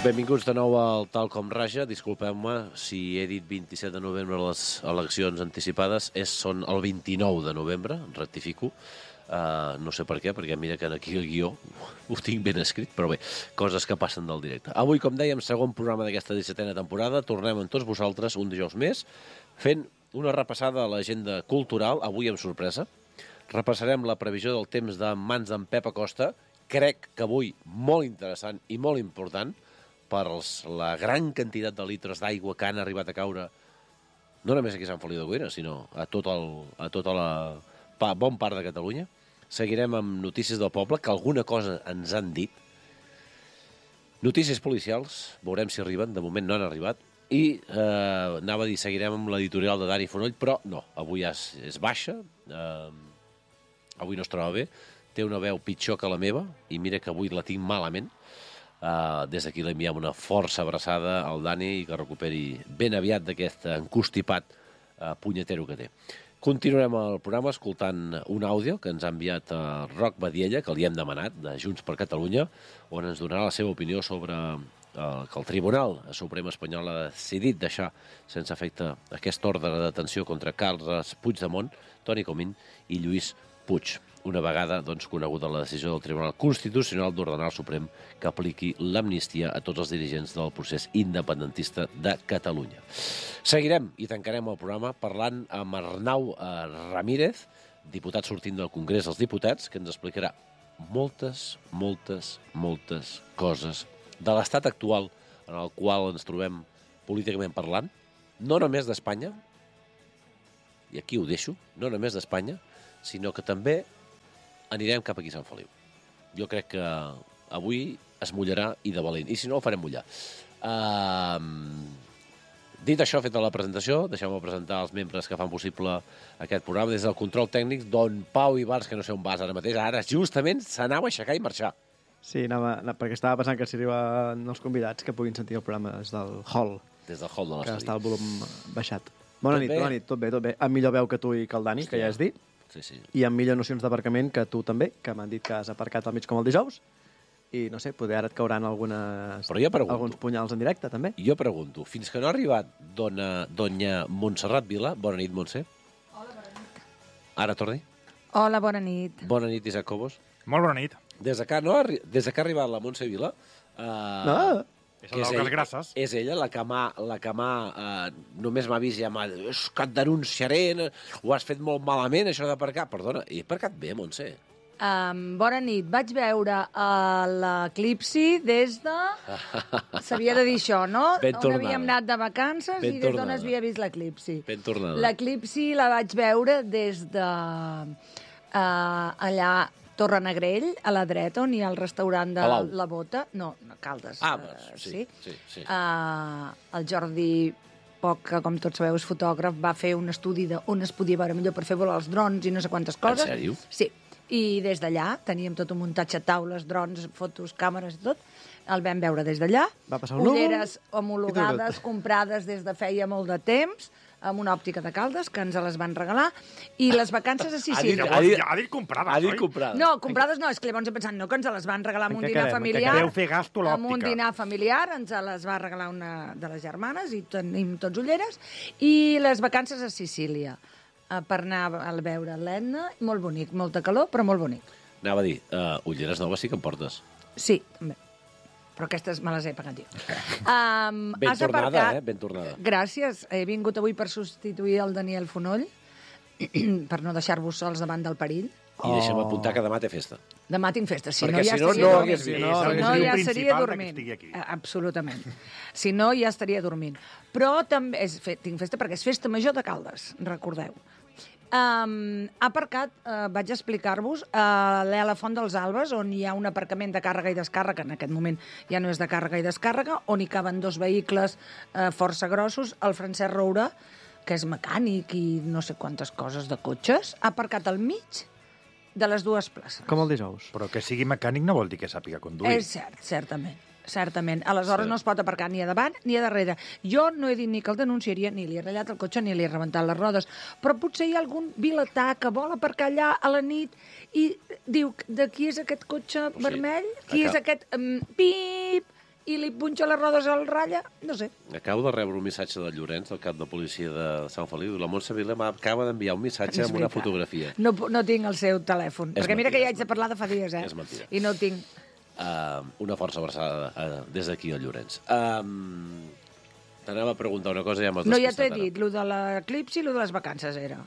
Benvinguts de nou al Tal Com Raja. Disculpeu-me si he dit 27 de novembre les eleccions anticipades. Són el 29 de novembre, rectifico. No sé per què, perquè mira que aquí el guió ho tinc ben escrit, però bé, coses que passen del directe. Avui, com dèiem, segon programa d'aquesta 17a temporada. Tornem amb tots vosaltres un dijous més, fent una repassada a l'agenda cultural, avui amb sorpresa. Repassarem la previsió del temps de mans d'en Pep Acosta. Crec que avui molt interessant i molt important, per la gran quantitat de litres d'aigua que han arribat a caure, no només aquí a Sant Feliu de Codina, sinó a tota la bon part de Catalunya. Seguirem amb notícies del poble, que alguna cosa ens han dit. Notícies policials, veurem si arriben, de moment no han arribat. I anava a dir, seguirem amb l'editorial de Dani Fonoll, però no, avui és baixa, avui no es troba bé, té una veu pitjor que la meva, i mira que avui la tinc malament. Des d'aquí li enviem una força abraçada al Dani i que recuperi ben aviat d'aquest encostipat punyetero que té. Continuarem el programa escoltant un àudio que ens ha enviat Roc Badiella, que li hem demanat, de Junts per Catalunya, on ens donarà la seva opinió sobre que el Tribunal Suprem Espanyol ha decidit deixar sense efecte aquest ordre de detenció contra Carles Puigdemont, Toni Comín i Lluís Puig. Una vegada coneguda la decisió del Tribunal Constitucional d'ordenar al Suprem que apliqui l'amnistia a tots els dirigents del procés independentista de Catalunya. Seguirem i tancarem el programa parlant amb Arnau Ramírez, diputat sortint del Congrés dels Diputats, que ens explicarà moltes coses de l'estat actual en el qual ens trobem políticament parlant, no només d'Espanya, i aquí ho deixo, no només d'Espanya, sinó que també anirem cap aquí a Sant Feliu. Jo crec que avui es mullarà i de valent, i si no el farem mullar. Dit això, feta la presentació, deixeu-me presentar els membres que fan possible aquest programa. Des del control tècnic, don Pau Ibars, que no sé on vas ara mateix, ara justament s'anava a aixecar i marxar. Sí, perquè estava pensant que si arriben els convidats que puguin sentir el programa des del hall. Des del hall de l'estudi. Que està el volum baixat. Bona nit, tot bé. Amb millor veu que tu i que el Dani, que ja has dit. Sí. I amb millor nocions d'aparcament que tu també, que m'han dit que has aparcat al mig com el dijous. I no sé, poder ara et cauran alguns punyals en directe, també. Jo pregunto, fins que no ha arribat doña Montserrat Vila, bona nit, Montse. Hola, bona nit. Ara torni. Hola, bona nit. Bona nit, Isaac Cobos. Molt bona nit. Des que ha arribat la Montse Vila... No! És el d'Auques Grasses. És ella la que només m'ha vist i ja m'ha dit és que et denunciaré, ho has fet molt malament, això d'aparcar. Perdona, he aparcat bé, Montse. Bona nit. Vaig veure l'eclipsi des de... S'havia de dir això, no? Ben tornada. On havíem anat de vacances i des d'on es havia vist l'eclipsi. Ben tornada. L'eclipsi la vaig veure des de allà Torrenegrell, a la dreta, on hi ha el restaurant de Palau. La Bota. No, Caldes. Sí. El Jordi Poc, que com tots sabeu és fotògraf, va fer un estudi d'on es podia veure millor per fer volar els drons i no sé quantes coses. En sèrio? Sí. I des d'allà teníem tot un muntatge, taules, drons, fotos, càmeres i tot. El vam veure des d'allà. Va passar el núvol. Ulleres homologades, comprades des de feia molt de temps, amb una òptica de Caldes, que ens les van regalar, i les vacances a Sicília. Ha dit comprades, oi? comprades. No, comprades no, és que llavors he pensat, no, que ens les van regalar amb un dinar familiar. Deu fer gasto l'òptica. Amb un dinar familiar, ens les va regalar una de les germanes, i tenim tots ulleres, i les vacances a Sicília, per anar a veure l'Etna, molt bonic, molta calor, però molt bonic. Anava a dir, ulleres noves sí que em portes. Sí, també. Però aquestes me les he pagat jo. Ben tornada, Ben tornada. Gràcies. He vingut avui per substituir el Daniel Fonoll, per no deixar-vos sols davant del perill. I deixa'm apuntar que demà té festa. Demà tinc festa. Si Perquè no, ja si no, estaria no dormint. hagués vist. Si no, ja estaria principal dormint. que estigui aquí. Absolutament. Si no, ja estaria dormint. Però també tinc festa perquè és festa major de Caldes, recordeu. Ha aparcat, vaig explicar-vos, a la Font dels Albes, on hi ha un aparcament de càrrega i descàrrega, en aquest moment ja no és de càrrega i descàrrega, on hi caben 2 vehicles força grossos. El Francesc Roura, que és mecànic i no sé quantes coses de cotxes, ha aparcat al mig de les 2 places. Com el dijous. Però que sigui mecànic no vol dir que sàpiga conduir. És cert, certament. Aleshores no es pot aparcar ni a davant ni a darrere. Jo no he dit ni que el denunciaria, ni li he ratllat el cotxe, ni li he rebentat les rodes, però potser hi ha algun vilatà que vol aparcar allà a la nit i diu, de qui és aquest cotxe vermell? Qui és aquest... Pip! i li punxa les rodes al ratlla, no sé. Acabo de rebre un missatge del Llorenç, del cap de policia de Sant Feliu, i la Montse Vila m'acaba d'enviar un missatge amb una fotografia. No tinc el seu telèfon, perquè mira que ja haig de parlar de fa dies, És mentida. I no tinc. Una força abraçada des d'aquí al Llorenç. T'anava a preguntar una cosa i ja m'has No, ja despistat t'he dit, lo de l'eclipsi i lo de les vacances era.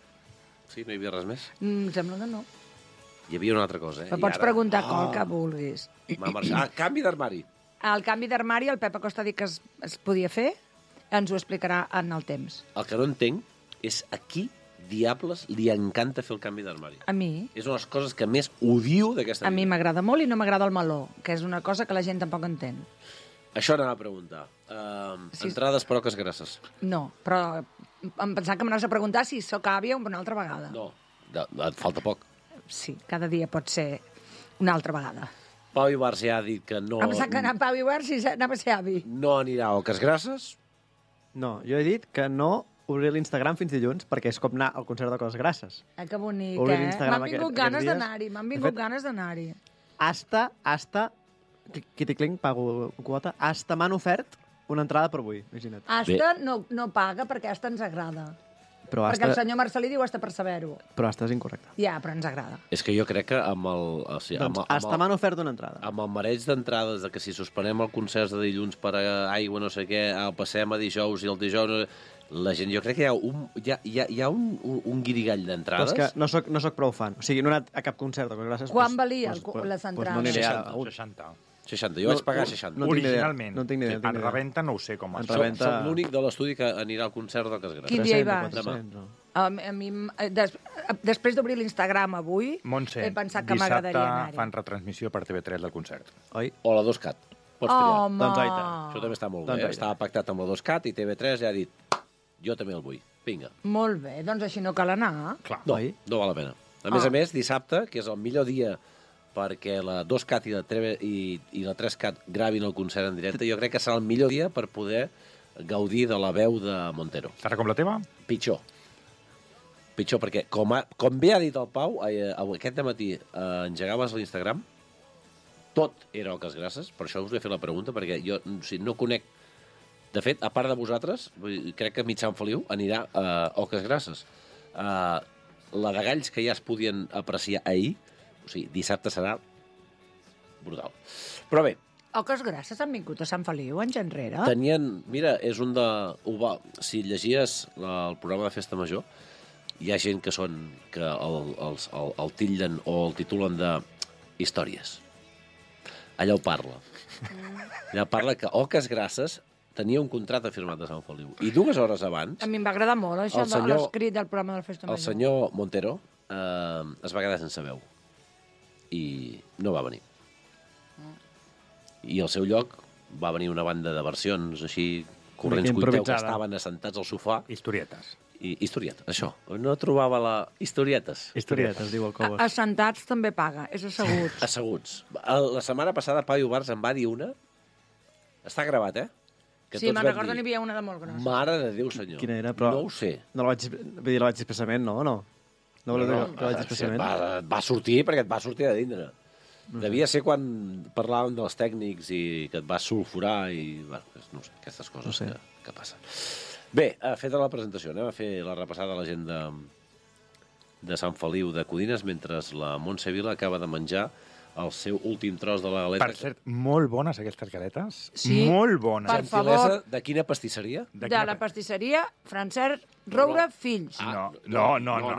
Sí, no hi havia res més? Em sembla que no. Hi havia una altra cosa, Però pots preguntar qual que vulguis. Canvi d'armari. El canvi d'armari, el Pep Acosta ha dit que es podia fer, ens ho explicarà en el temps. El que no entenc és a qui diables li encanta fer el canvi d'armari. A mi? És una de les coses que més odio d'aquesta vida. A mi m'agrada molt i no m'agrada el meló, que és una cosa que la gent tampoc entén. Això anava a preguntar. Entrades per oques grasses. No, però em pensava que m'anaves a preguntar si sóc àvia una altra vegada. No, et falta poc. Sí, cada dia pot ser una altra vegada. Pau Ibarz ja ha dit que no... Em sap que anar a Pau Ibarz si anava a ser avi. No anirà a oques grasses. No, jo he dit que no obrir l'Instagram fins dilluns, perquè és com anar al concert de Coses Grasses. Que bonic, Obrir eh? l'Instagram M'han vingut ganes d'anar-hi, Hasta, quiticling, pago quota, hasta m'han ofert una entrada per avui, imagina't. Hasta no paga perquè hasta ens agrada. Però Perquè el senyor Marcelí diu hasta per saber-ho. Però hasta és incorrecte. Ja, però ens agrada. És que jo crec que amb el... O sigui, Doncs hasta m'han ofert una entrada. Amb el mareig d'entrades, de que si suspenem el concert de dilluns per aigua, no sé què, el passem a dijous i el dijous... La gent, jo crec que hi ha un guirigall d'entrades. Però és que no soc prou fan. O sigui, no he anat a cap concert, gràcies. Quan valia les entrades? No aniré a 60. 60, jo vaig pagar 60. Originalment. No tinc ni idea. En reventa no ho sé com es fa. Soc l'únic de l'estudi que anirà al concert d'Oques Grasses. Quin dia hi vas? 400, no. A mi, després d'obrir l'Instagram avui, Montse, he pensat que m'agradaria anar-hi. dissabte fan retransmissió per TV3 del concert. Oi? O la 2CAT. Pots triar. Home! Doncs oita. Això també està molt Doncs bé. oita. Estava pactat amb la 2CAT i TV3 ja ha dit jo també el vull. Vinga. Molt bé, doncs així no cal anar. Clar. No, Oi? no val la pena. A més, dissabte, que és el millor dia perquè la 2CAT i la 3CAT gravin el concert en directe, jo crec que serà el millor dia per poder gaudir de la veu de Montero. Serà com la teva? Pitjor, perquè com bé ha dit el Pau, aquest matí engegaves l'Instagram, tot era Oques Grasses, per això us he fet la pregunta, perquè jo no conec. De fet, a part de vosaltres, crec que mig Sant Feliu anirà a Oques Grasses. La de galls que ja es podien apreciar ahir, o sigui, dissabte serà brutal. Però bé, Oques Grasses han vingut a Sant Feliu anys enrere? mira, és un de... Si llegies el programa de Festa Major, hi ha gent que el titllen o el titulen de històries. Allà ho parla. Allà parla que Oques Grasses tenia un contracte firmat de Sant Feliu. I 2 hores abans... A mi em va agradar molt, això de l'escrit del programa de Festa Major. El senyor Montero es va quedar sense veu. I no va venir. I al seu lloc va venir una banda de versions així, corrents cuiteu, que estaven assentats al sofà. Historietes. I historietes, això. No trobava la... Historietes. Historietes, diu el Cobos. Assentats també paga, és assegut. Asseguts. La setmana passada Pau Ibarz em va dir una... Està gravat, eh? Que Sí, me'n recordo n'hi havia una de molt grossa. Mare de Déu, senyor. Quina era, però... No ho sé. No la vaig... Vull dir, la vaig expressament, no? No voleu dir que la vaig expressament? Va sortir perquè et va sortir de dintre. Devia ser quan parlàvem dels tècnics i que et va sulfurar i... Bueno, no sé, aquestes coses que passen. Bé, feta la presentació, anem a fer la repassada a la gent de Sant Feliu de Codines mentre la Montse Vila acaba de menjar el seu últim tros de la galeta. Per cert, molt bones aquestes galetes. Sí, molt bones. per favor. De quina pastisseria? De la pastisseria Francesc Roure Fills. No.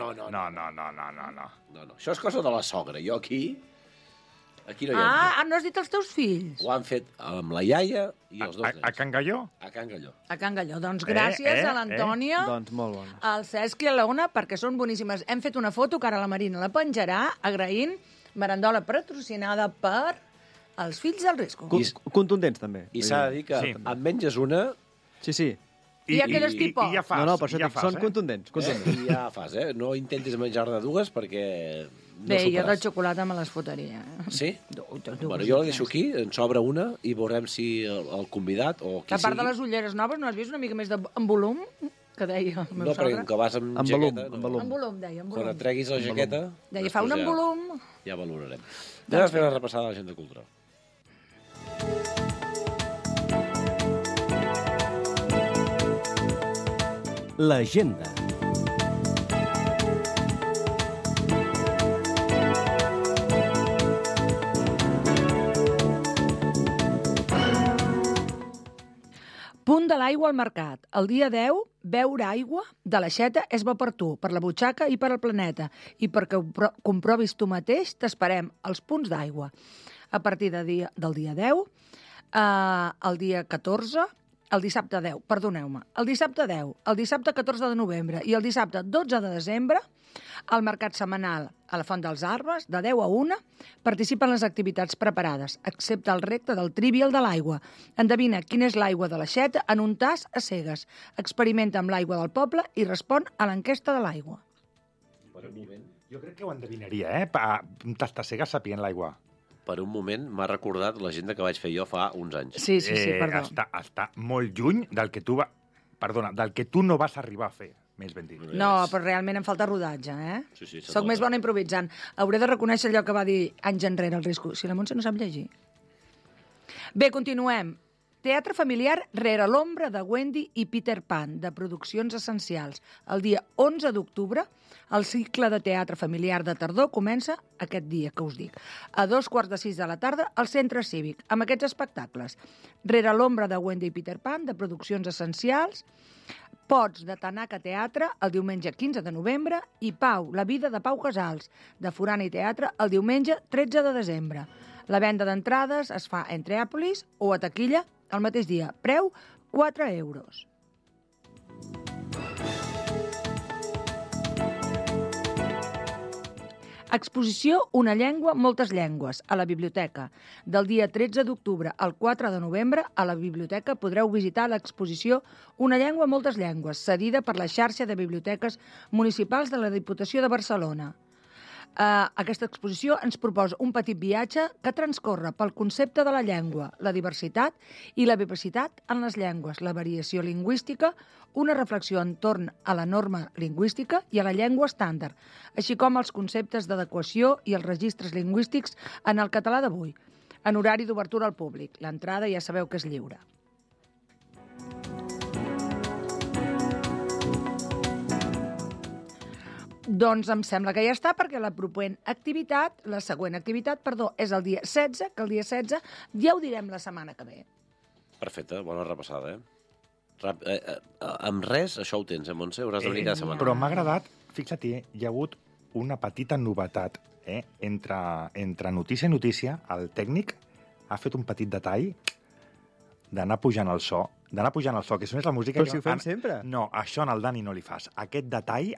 Això és cosa de la sogra. Jo aquí no hi ha. No has dit els teus fills? Ho han fet amb la iaia i els dos nens. A Can Galló? A Can Galló. A Can Galló. Doncs gràcies a l'Antònia, Doncs molt bones. al Cesc i a l'Ona, perquè són boníssimes. Hem fet una foto que ara la Marina la penjarà, agraint merendola patrocinada per els fills del Risco. Contundents, també. I s'ha de dir que en menges una... Sí. I aquelles tipus. I ja fas. No, per això dic, són contundents. I ja fas, eh? No intentis menjar-ne dues perquè no Bé, jo de superàs. xocolata me les fotria. Sí? Bueno, jo la deixo aquí, en sobra una, i veurem si el convidat o qui A part de sigui... les ulleres noves, no has vist una mica més en volum? Que deia el meu No, perquè sogre. que vas amb En volum, jaqueta... en volum. En volum, deia, en Quan volum. et treguis la jaqueta... Deia, fa un en volum. Ja valorarem. Anem a fer una repassada a l'agenda cultural. L'agenda. Punt de l'aigua al mercat. El dia 10, beure aigua de l'aixeta és bo per tu, per la butxaca i per al planeta. I perquè ho comprovis tu mateix, t'esperem als punts d'aigua. A partir del dia 10, el dia 14, el dissabte 10, perdoneu-me, el dissabte 10, el dissabte 14 de novembre i el dissabte 12 de desembre, al mercat setmanal a la Font dels Arbres, de 10 a 1, participen les activitats preparades, excepte el repte del Trivial de l'aigua. Endevina quina és l'aigua de l'aixeta en un tas a cegues. Experimenta amb l'aigua del poble i respon a l'enquesta de l'aigua. Per un moment, jo crec que ho endevinaria, un tast a cegues sapient l'aigua. Per un moment m'ha recordat l'agenda que vaig fer jo fa uns anys. Sí, perdó. Està molt lluny del que tu no vas arribar a fer. Més ben dit. No, però realment em falta rodatge, Sí, Soc més bona improvisant. Hauré de reconèixer allò que va dir anys enrere el Risco. Si la Montse no sap llegir. Bé, continuem. Teatre familiar Rere l'ombra de Wendy i Peter Pan, de Produccions Essencials. El dia 11 d'octubre, el cicle de teatre familiar de tardor comença aquest dia que us dic. A 5:15 de la tarda, al Centre Cívic, amb aquests espectacles. Rere l'ombra de Wendy i Peter Pan, de Produccions Essencials, Pots, de Tanaka Teatre, el diumenge 15 de novembre, i Pau, la vida de Pau Casals, de Forani Teatre, el diumenge 13 de desembre. La venda d'entrades es fa a Entreàpolis o a taquilla el mateix dia. Preu, 4 euros. Exposició Una llengua, moltes llengües, a la biblioteca. Del dia 13 d'octubre al 4 de novembre, a la biblioteca podreu visitar l'exposició Una llengua, moltes llengües, cedida per la xarxa de biblioteques municipals de la Diputació de Barcelona. Aquesta exposició ens proposa un petit viatge que transcorre pel concepte de la llengua, la diversitat i la vivacitat en les llengües, la variació lingüística, una reflexió entorn a la norma lingüística i a la llengua estàndard, així com els conceptes d'adequació i els registres lingüístics en el català d'avui, en horari d'obertura al públic. L'entrada ja sabeu que és lliure. Doncs em sembla que ja està, perquè la següent activitat, és el dia 16, que el dia 16 ja ho direm la setmana que ve. Perfecte, bona repassada, amb res, això ho tens, Montse? Hauràs de venir cada setmana. Però m'ha agradat, fixa't, hi ha hagut una petita novetat, entre notícia i notícia, el tècnic ha fet un petit detall d'anar pujant el so, que sonés la música... Però si ho fem sempre. No, això en el Dani no li fas. Aquest detall,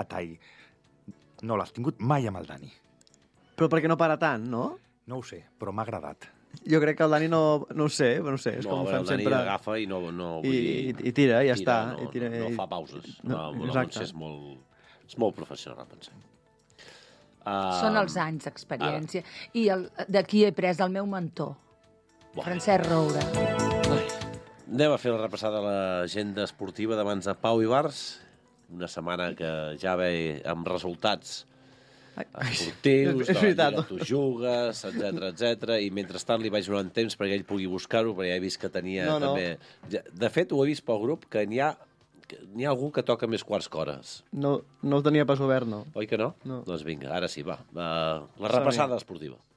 no l'has tingut mai amb el Dani. Però perquè no para tant, no? No ho sé, però m'ha agradat. Jo crec que el Dani no ho sé, és com ho fem sempre. El Dani agafa i no vull dir... I tira, ja està. No fa pauses. La Montse és molt professional, pensem. Són els anys d'experiència. I d'aquí he pres el meu mentor, Francesc Roura. Anem a fer la repassada de l'agenda esportiva de mans de Pau Ibars. Una setmana que ja ve amb resultats esportius, de la Lliga tu jugues, etc. I mentrestant li vaig donant temps perquè ell pugui buscar-ho, perquè ja he vist que tenia també... De fet, ho he vist pel grup, que n'hi ha algú que toca més quarts qu'hores. No ho tenia pas obert, no. Oi que no? No. Doncs vinga, ara sí, va. La repassada esportiva.